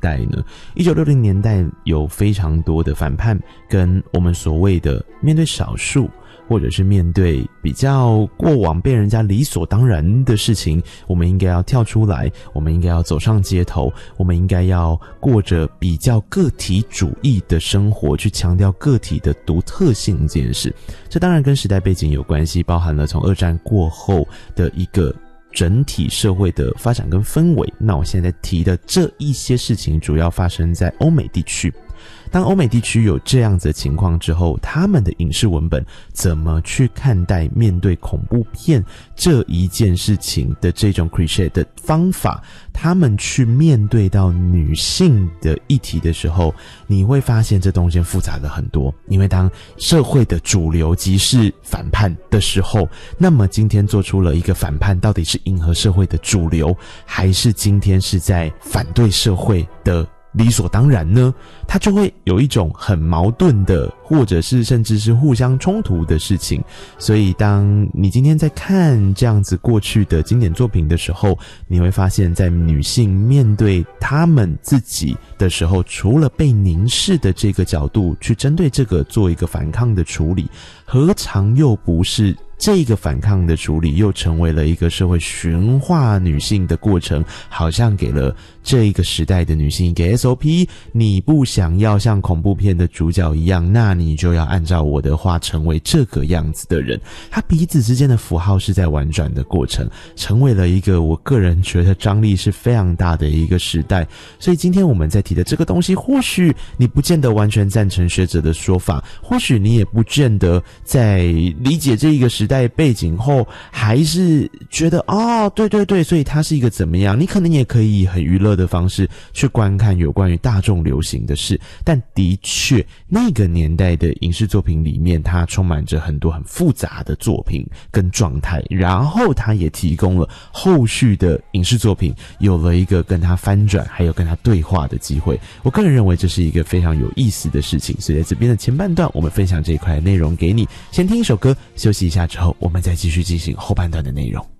代呢？1960年代有非常多的反叛，跟我们所谓的面对少数，或者是面对比较过往被人家理所当然的事情，我们应该要跳出来，我们应该要走上街头，我们应该要过着比较个体主义的生活，去强调个体的独特性这件事。这当然跟时代背景有关系，包含了从二战过后的一个整体社会的发展跟氛围。那我现在提的这一些事情主要发生在欧美地区。当欧美地区有这样子的情况之后，他们的影视文本怎么去看待面对恐怖片这一件事情的这种 cliché 的方法，他们去面对到女性的议题的时候，你会发现这东西复杂了很多。因为当社会的主流即是反叛的时候，那么今天做出了一个反叛，到底是迎合社会的主流，还是今天是在反对社会的理所当然呢？它就会有一种很矛盾的，或者是甚至是互相冲突的事情。所以当你今天在看这样子过去的经典作品的时候，你会发现在女性面对她们自己的时候，除了被凝视的这个角度去针对这个做一个反抗的处理，何尝又不是这个反抗的处理又成为了一个社会驯化女性的过程，好像给了这一个时代的女性一个 SOP， 你不想要像恐怖片的主角一样，那你就要按照我的话成为这个样子的人。他彼此之间的符号是在婉转的过程，成为了一个我个人觉得张力是非常大的一个时代。所以今天我们在提的这个东西，或许你不见得完全赞成学者的说法，或许你也不见得在理解这一个时代背景后还是觉得对对对，所以它是一个怎么样，你可能也可以以很娱乐的方式去观看有关于大众流行的事。但的确那个年代的影视作品里面，它充满着很多很复杂的作品跟状态，然后它也提供了后续的影视作品有了一个跟它翻转还有跟它对话的机会。我个人认为这是一个非常有意思的事情，所以在这边的前半段我们分享这一块内容给你，先听一首歌休息一下之后，我们再继续进行后半段的内容。